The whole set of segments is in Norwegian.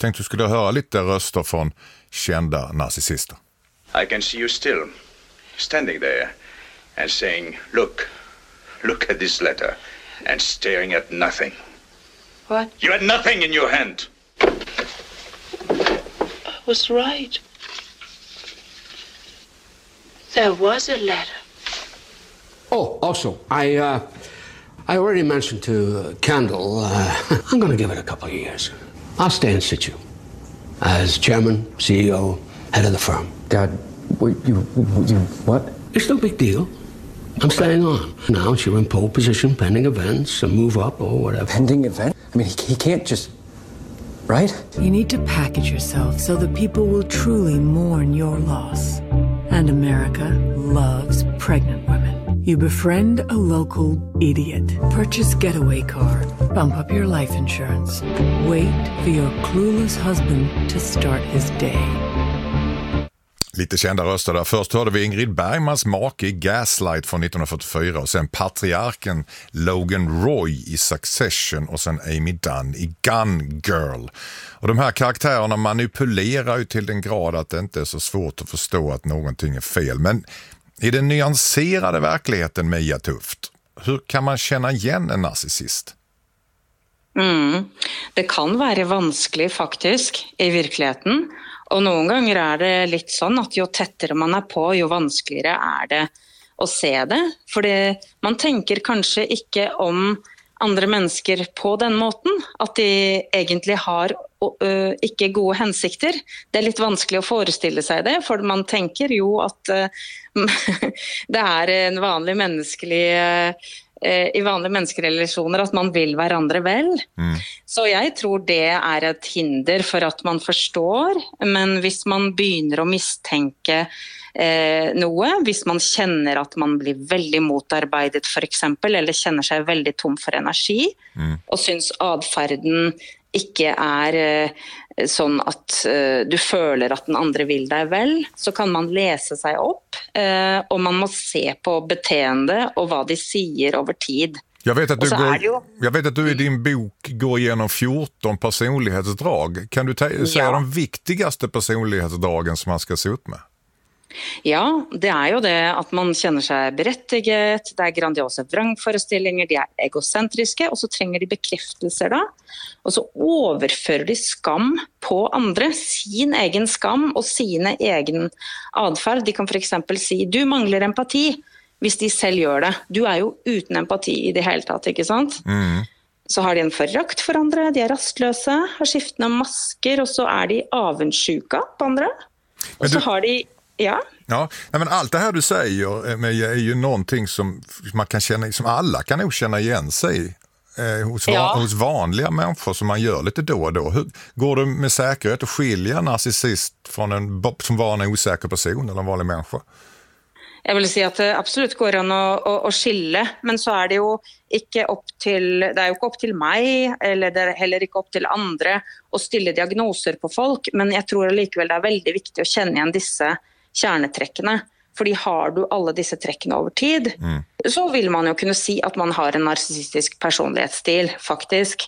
Tänkte du skulle höra lite röster från kända narcissister. I can see you still, standing there and saying, look at this letter, and staring at nothing. What? You had nothing in your hand. I was right. There was a letter. Oh, also, I already mentioned to Kendall, I'm going to give it a couple of years. I'll stay in situ as chairman, CEO, head of the firm. Dad, you what? It's no big deal. I'm staying on. Now you're in pole position, pending events, a move up or whatever. Pending event? I mean, he can't just... Right? You need to package yourself so that people will truly mourn your loss. And America loves pregnant women. You befriend a local idiot. Purchase Getaway Car. Bump up your life insurance. Wait for your clueless husband to start his day. Lite kända röster där. Först hörde vi Ingrid Bergmans make i Gaslight från 1944 och sen patriarken Logan Roy i Succession och sen Amy Dunn i Gun Girl. Och de här karaktärerna manipulerar ju till den grad att det inte är så svårt att förstå att någonting är fel. Men i den nyanserade verkligheten, Mia Tuft, hur kan man känna igen en narcissist? Det kan være vanskelig faktisk i virkeligheten, og noen ganger er det litt sånn at jo tettere man er på, jo vanskeligere er det å se det, for man tenker kanskje ikke om andre mennesker på den måten, at de egentlig har ikke gode hensikter. Det er litt vanskelig å forestille seg det, for man tenker jo at det er en vanlig menneskelig i vanlige menneskerelasjoner at man vil hverandre vel. Så jeg tror det er et hinder for at man forstår, men hvis man begynner å mistenke noe, hvis man kjenner at man blir veldig motarbeidet for eksempel, eller kjenner seg veldig tom for energi, og synes adferden ikke er sånn at du føler at den andre vil deg vel, så kan man lese seg opp, og man må se på beteende og hva de sier over tid. Jag vet att du i din bok går igenom 14 personlighetsdrag. Kan du säga de viktigaste personlighetsdragen som man ska se upp med? Ja, det er jo det at man kjenner seg berettiget, det er grandiose vrangforestillinger, de er egocentriske, og så trenger de bekreftelser da, og så overfører de skam på andre, sin egen skam og sine egen adferd. De kan for eksempel si, du mangler empati, hvis de selv gjør det. Du er jo uten empati i det hele tatt, ikke sant? Så har de en forrakt for andre, de er rastløse, har skiftende masker, og så er de avundsjuka på andre. Og så har de... Ja, men allt det här du säger är ju någonting som man kan känna, som alla kan nog känna igen sig hos vanliga människor som man gör lite då och då. Hur går det med säkerhet att skilja en narcissist från som var en osäker person eller en vanlig människa? Jeg vil si at det absolutt går an å skille, men så er det jo ikke opp til meg, eller det er heller ikke opp til andre å stille diagnoser på folk, men jeg tror likevel det er veldig viktig å kjenne igjen disse kjernetrekkene, fordi har du alle disse trekkene over tid, så vil man jo kunne si at man har en narcissistisk personlighetsstil, faktisk.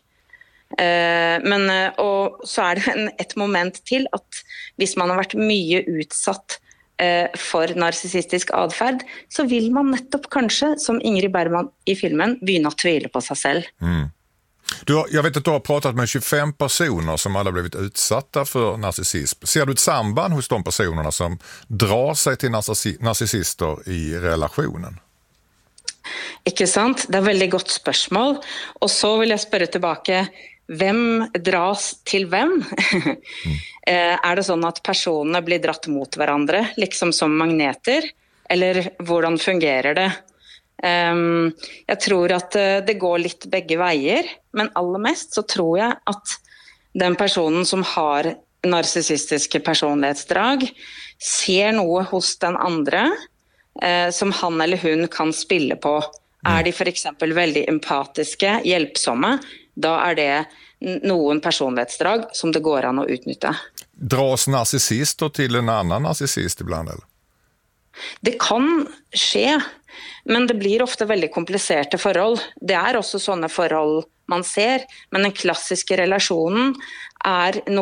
Og så er det et moment til at hvis man har vært mye utsatt for narcissistisk adferd, så vil man nettopp kanskje, som Ingrid Bergman i filmen, begynne å tvile på seg selv. Jag vet att du har pratat med 25 personer som alla blivit utsatta för narcissism. Ser du ett samband hos de personerna som drar sig till narcissister i relationen? Ikke sant? Det er veldig godt spørsmål. Og så vil jeg spørre tilbake, hvem dras til hvem? Er det sånn at personene blir dratt mot hverandre, liksom som magneter? Eller hvordan fungerer det? Jeg tror at det går litt begge veier, men aller mest så tror jeg at den personen som har narcissistiske personlighetsdrag ser noe hos den andre som han eller hun kan spille på. Er de for eksempel veldig empatiske, hjelpsomme, da er det noen personlighetsdrag som det går an å utnytte. Dras narcissister til en annan narcissist ibland, eller? Det kan skje, men det blir ofte veldig kompliserte forhold. Det er også sånne forhold man ser, men den klassiske relasjonen er noe